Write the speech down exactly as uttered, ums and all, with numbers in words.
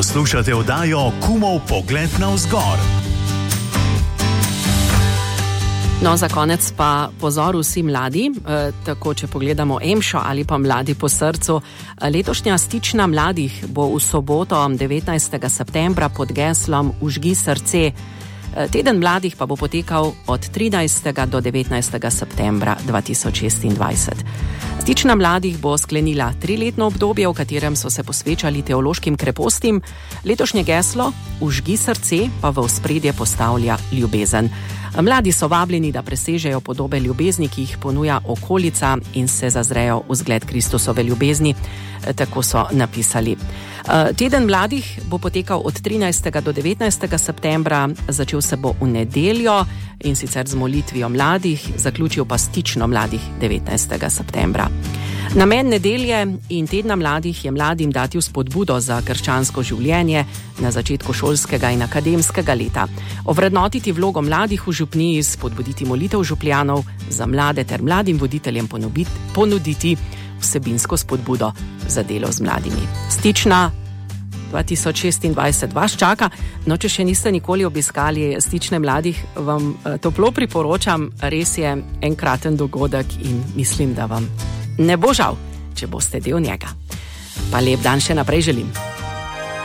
Poslušate oddajo Kumov pogled navzgor. No, za konec pa pozor vsi mladi, e, tako če pogledamo EMŠO ali pa Mladi po srcu. Letošnja stična mladih bo v soboto devetnajstega septembra pod geslom Vžgi srce. Teden mladih pa bo potekal od trinajstega do devetnajstega septembra dva tisoč šestindvajset. Stična mladih bo sklenila triletno obdobje, v katerem so se posvečali teološkim krepostim. Letošnje geslo Vžgi srce pa v ospredje postavlja ljubezen. Mladi so vabljeni, da presežejo podobe ljubezni, ki jih ponuja okolica in se zazrejo v zgled Kristusove ljubezni, tako so napisali. Teden mladih bo potekal od trinajstega do devetnajstega septembra, začel se bo v nedeljo in sicer z molitvijo mladih, zaključil pa stično mladih devetnajstega septembra. Namen nedelje in tedna mladih je mladim dati vzpodbudo za krščansko življenje na začetku šolskega in akademskega leta, ovrednotiti vlogo mladih v župniji, spodbuditi molitev župljanov za mlade ter mladim voditeljem ponuditi vsebinsko spodbudo za delo z mladimi. Stična dva tisoč šestindvajset vas čaka. No, če še niste nikoli obiskali stične mladih, vam toplo priporočam, res je enkraten dogodek in mislim, da vam ne bo žal, če boste del njega. Pa lep dan še naprej želim.